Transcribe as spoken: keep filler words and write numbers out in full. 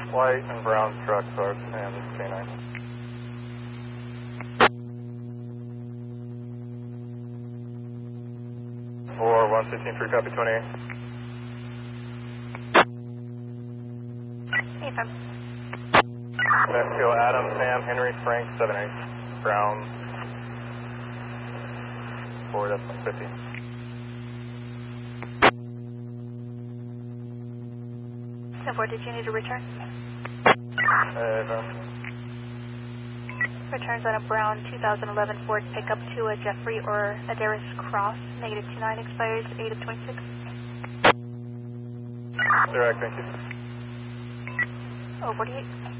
White and brown trucks are and K nine. Or one fifteen three, copy twenty-eight. Anytime. Mexico, Adam, Sam, Henry, Frank, seven eight. Brown. Ford F one fifty. ten four, did you need a return? Uh, no. Returns on a brown two thousand eleven Ford pickup to a Jeffrey or Adaris Cross, negative two nine, expires eight of twenty-six. Direct, thank you. Oh, forty-eight.